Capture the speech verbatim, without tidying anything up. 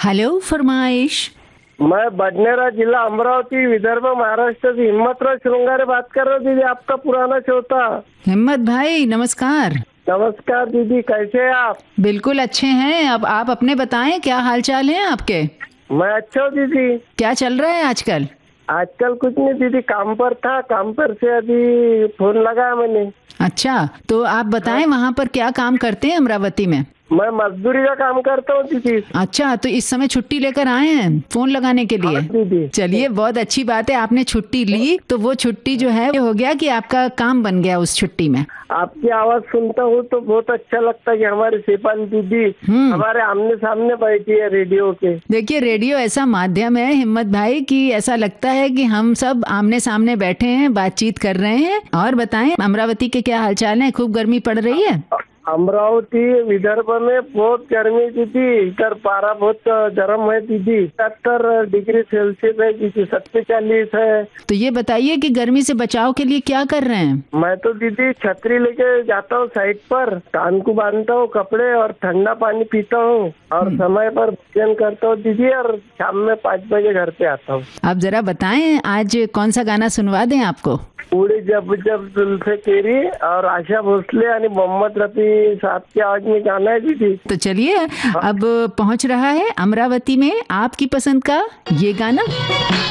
Hello फरमाइश। मैं बडनेरा जिला अमरावती विदर्भ महाराष्ट्र से हिम्मतराव श्रृंगारे बात कर रहा हूँ दीदी, आपका पुराना श्रोता। हिम्मत भाई नमस्कार। नमस्कार दीदी, कैसे हैं आप? बिल्कुल अच्छे हैं। अब आप अपने बताएं, क्या हाल चाल है आपके? मैं अच्छा हूँ दीदी। क्या चल रहा है आजकल? आजकल कुछ नहीं दीदी, काम पर था, काम पर से अभी फोन लगाया मैंने। अच्छा, तो आप बताएं वहाँ पर क्या काम करते हैं अमरावती में? मैं मजदूरी का काम करता हूँ दीदी। अच्छा, तो इस समय छुट्टी लेकर आए हैं फोन लगाने के लिए? हाँ दीदी। चलिए, बहुत अच्छी बात है, आपने छुट्टी ली तो वो छुट्टी जो है हो गया कि आपका काम बन गया उस छुट्टी में। आपकी आवाज सुनता हूँ तो बहुत अच्छा लगता है कि हमारी शेफाली दीदी हमारे आमने सामने बैठी है रेडियो के। देखिए, रेडियो ऐसा माध्यम है हिम्मत भाई कि ऐसा लगता है कि हम सब आमने सामने बैठे हैं, बातचीत कर रहे हैं। और बताएं, अमरावती के क्या हालचाल है? खूब गर्मी पड़ रही है? अमरावती विदर्भ में बहुत गर्मी दीदी, इधर पारा बहुत गर्म है दीदी, सत्तर डिग्री सेल्सियस है दीदी, सत्तालीस है। तो ये बताइए कि गर्मी से बचाव के लिए क्या कर रहे हैं? मैं तो दीदी छतरी लेके जाता हूँ साइड पर, कान को बांधता हूँ कपड़े और ठंडा पानी पीता हूँ और समय पर भोजन करता हूँ दीदी, और शाम में पाँच बजे घर पे आता हूँ। आप जरा बताएं आज कौन सा गाना सुनवा दें आपको? उड़ी जब जब जुल्फे तेरी और आशा भोसले यानी मोहम्मद रफी साहब की आवाज में गाना है दीदी। तो चलिए, अब पहुंच रहा है अमरावती में आपकी पसंद का ये गाना।